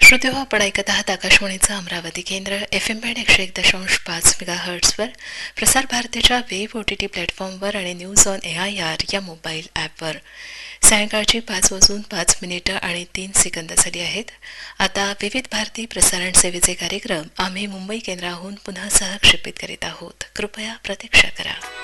श्रोते हो, आपण ऐकत आहात आकाशवाणीचं अमरावती केंद्र FM बँड 101.5 मेगाहर्ट्झवर, प्रसार भारतीच्या वेब OTT प्लॅटफॉर्मवर आणि न्यूज ऑन AIR या मोबाईल ॲपवर. सायंकाळची 5:05 आणि 3 सेकंद झाली आहेत. आता विविध भारती प्रसारण सेवेचे कार्यक्रम आम्ही मुंबई केंद्राहून पुन्हा सहक्षेपित करीत आहोत. कृपया प्रतीक्षा करा.